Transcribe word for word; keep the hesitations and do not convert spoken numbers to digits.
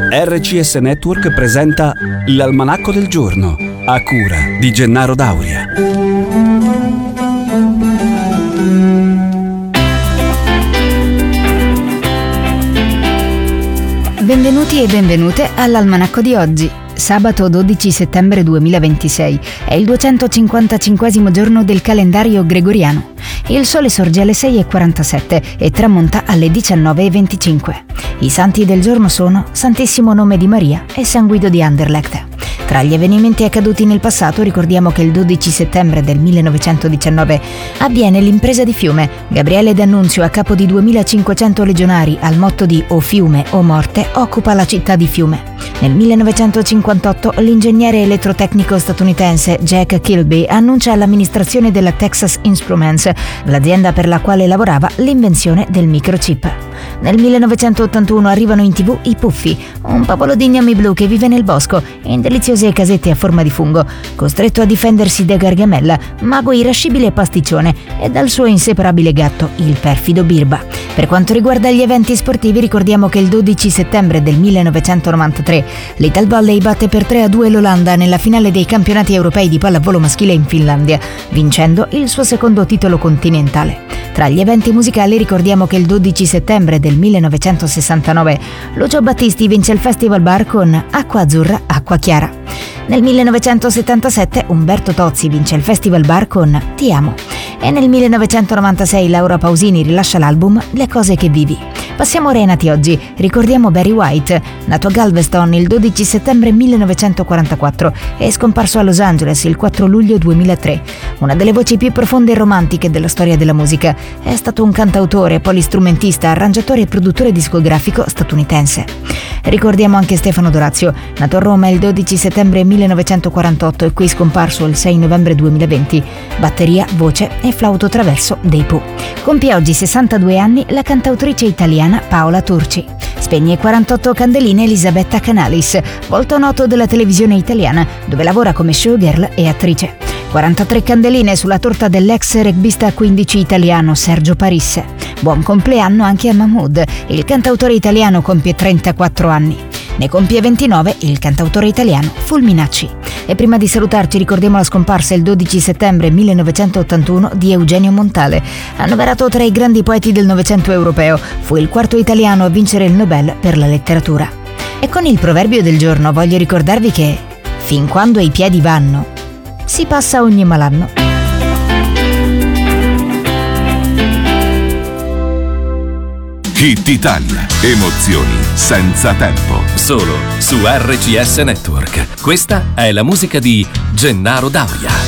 R C S Network presenta l'Almanacco del Giorno, a cura di Gennaro Dauria. Benvenuti e benvenute all'Almanacco di oggi. Sabato dodici settembre duemilaventisei è il duecentocinquantacinquesimo giorno del calendario gregoriano. Il sole sorge alle sei e quarantasette e tramonta alle diciannove e venticinque. I santi del giorno sono Santissimo Nome di Maria e San Guido di Anderlecht. Tra gli avvenimenti accaduti nel passato ricordiamo che il dodici settembre del millenovecentodiciannove avviene l'impresa di Fiume. Gabriele D'Annunzio, a capo di duemilacinquecento legionari al motto di "O Fiume o morte", occupa la città di Fiume. Nel millenovecentocinquantotto l'ingegnere elettrotecnico statunitense Jack Kilby annuncia all'amministrazione della Texas Instruments, l'azienda per la quale lavorava, l'invenzione del microchip. Nel millenovecentottantuno arrivano in tv i Puffi, un popolo di gnome blu che vive nel bosco, in deliziose casette a forma di fungo, costretto a difendersi da Gargamella, mago irascibile e pasticcione, e dal suo inseparabile gatto, il perfido Birba. Per quanto riguarda gli eventi sportivi, ricordiamo che il dodici settembre del millenovecentonovantatré l'Italvolley batte per tre a due l'Olanda nella finale dei campionati europei di pallavolo maschile in Finlandia, vincendo il suo secondo titolo continentale. Tra gli eventi musicali ricordiamo che il dodici settembre del millenovecentosessantanove Lucio Battisti vince il Festival Bar con Acqua Azzurra, Acqua Chiara. Nel millenovecentosettantasette Umberto Tozzi vince il Festival Bar con Ti amo. E nel millenovecentonovantasei Laura Pausini rilascia l'album Le cose che vivi. Passiamo ora ai nati oggi. Ricordiamo Barry White, nato a Galveston il dodici settembre millenovecentoquarantaquattro e scomparso a Los Angeles il quattro luglio duemilatré. Una delle voci più profonde e romantiche della storia della musica. È stato un cantautore, polistrumentista, arrangiatore e produttore discografico statunitense. Ricordiamo anche Stefano Dorazio, nato a Roma il dodici settembre millenovecentoquarantotto e qui scomparso il sei novembre duemilaventi. Batteria, voce e flauto traverso dei Pooh. Compie oggi sessantadue anni la cantautrice italiana Paola Turci. Spegne quarantotto candeline Elisabetta Canalis, volto noto della televisione italiana, dove lavora come showgirl e attrice. quarantatré candeline sulla torta dell'ex rugbista quindici italiano Sergio Parisse. Buon compleanno anche a Mahmood, il cantautore italiano compie trentaquattro anni. Ne compie ventinove il cantautore italiano Fulminacci. E prima di salutarci ricordiamo la scomparsa il dodici settembre millenovecentottantuno di Eugenio Montale, annoverato tra i grandi poeti del Novecento europeo. Fu il quarto italiano a vincere il Nobel per la letteratura. E con il proverbio del giorno voglio ricordarvi che fin quando i piedi vanno, si passa ogni malanno. Hit Italia. Emozioni senza tempo. Solo su R C S Network. Questa è la musica di Gennaro Dauria.